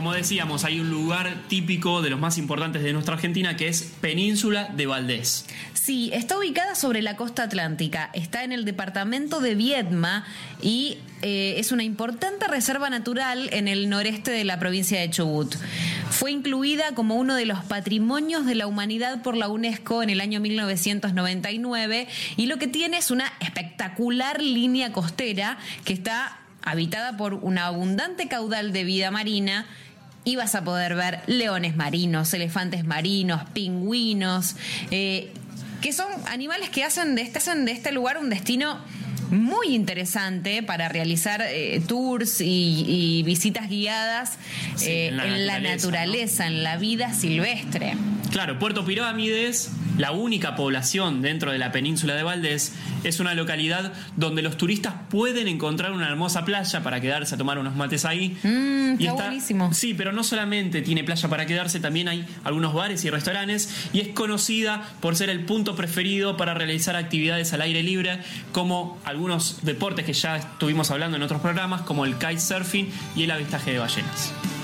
como decíamos, hay un lugar típico de los más importantes de nuestra Argentina que es Península de Valdés. Sí, está ubicada sobre la costa atlántica, está en el departamento de Viedma y es una importante reserva natural en el noreste de la provincia de Chubut. Fue incluida como uno de los patrimonios de la humanidad por la UNESCO en el año 1999 y lo que tiene es una espectacular línea costera que está habitada por un abundante caudal de vida marina. Y vas a poder ver leones marinos, elefantes marinos, pingüinos, que son animales que hacen de este lugar un destino muy interesante para realizar tours y visitas guiadas en la naturaleza, ¿no? En la vida silvestre. Claro, Puerto Pirámides, la única población dentro de la península de Valdés, es una localidad donde los turistas pueden encontrar una hermosa playa para quedarse a tomar unos mates ahí. Está buenísimo. Sí, pero no solamente tiene playa para quedarse, también hay algunos bares y restaurantes y es conocida por ser el punto preferido para realizar actividades al aire libre, como algunos deportes que ya estuvimos hablando en otros programas, como el kitesurfing y el avistaje de ballenas.